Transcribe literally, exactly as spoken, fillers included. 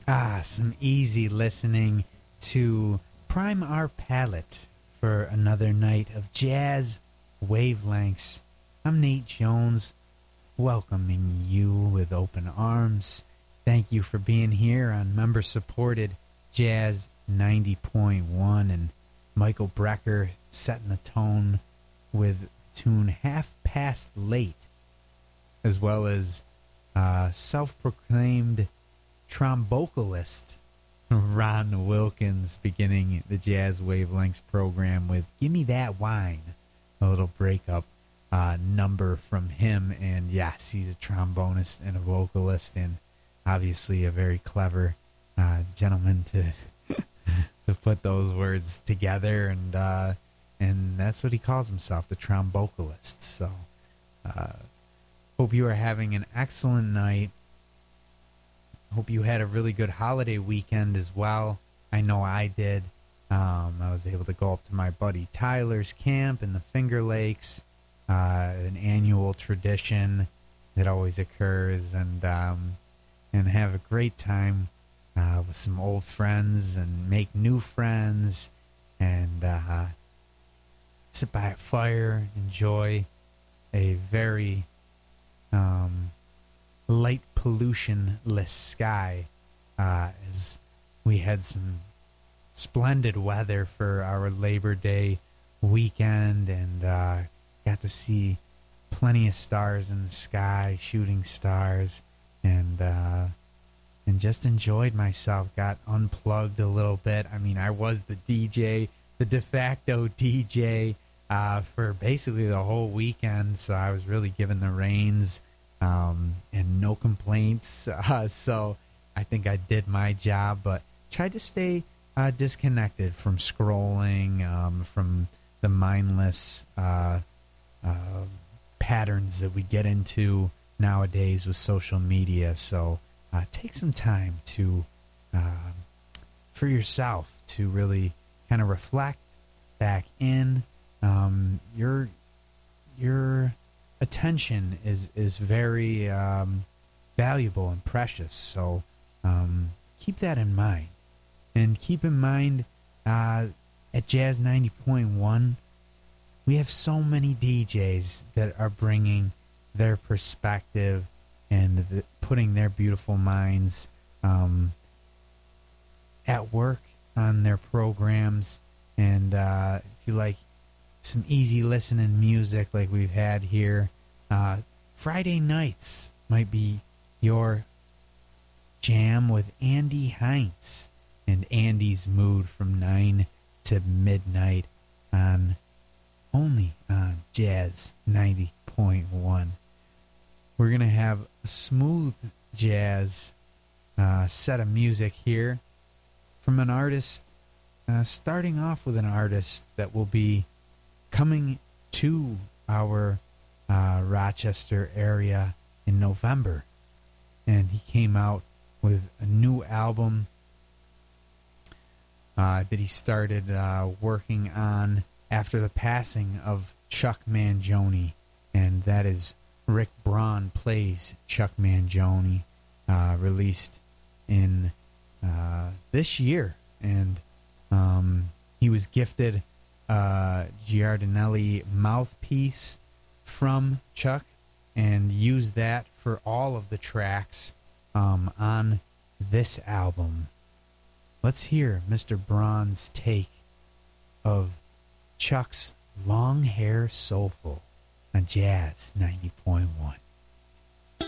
Ah, some easy listening to prime our palate for another night of jazz wavelengths. I'm Nate Jones, welcoming you with open arms. Thank you for being here on member-supported Jazz ninety point one, and Michael Brecker setting the tone with the tune Half Past Late, as well as uh, self-proclaimed trombocalist Ron Wilkins beginning the Jazz Wavelengths program with Gimme That Wine, a little breakup uh, number from him. And yes, he's a trombonist and a vocalist, and obviously a very clever uh, gentleman to to put those words together, and uh, and that's what he calls himself, the trombocalist. So uh, hope you are having an excellent night. Hope you had a really good holiday weekend as well. I know I did. Um, I was able to go up to my buddy Tyler's camp in the Finger Lakes, uh, an annual tradition that always occurs, and um, and have a great time uh, with some old friends and make new friends, and uh, sit by a fire, enjoy a very um, light pollution-less sky, uh, as we had some splendid weather for our Labor Day weekend, and uh, got to see plenty of stars in the sky, shooting stars, and uh, and just enjoyed myself. Got unplugged a little bit. I mean, I was the D J, the de facto D J uh, for basically the whole weekend, so I was really given the reins. Um, and no complaints, uh, so I think I did my job, but tried to stay uh, disconnected from scrolling, um, from the mindless uh, uh, patterns that we get into nowadays with social media. So uh, take some time to, uh, for yourself, to really kind of reflect back in. Um, your, your attention is is very um, valuable and precious, so um, keep that in mind. And keep in mind, uh, at Jazz ninety point one, we have so many D Js that are bringing their perspective and the, putting their beautiful minds um, at work on their programs. And uh, if you like some easy listening music like we've had here, uh, Friday nights might be your jam with Andy Heinz and Andy's Mood from nine to midnight on only on Jazz ninety point one. We're going to have a smooth jazz uh, set of music here from an artist, uh, starting off with an artist that will be coming to our uh, Rochester area in November. And he came out with a new album uh, that he started uh, working on after the passing of Chuck Mangione. And that is Rick Braun Plays Chuck Mangione, uh, released in uh, this year. And um, he was gifted uh Giardinelli mouthpiece from Chuck and used that for all of the tracks um on this album. Let's hear Mister Braun's take of Chuck's Long Hair Soulful on Jazz ninety point one.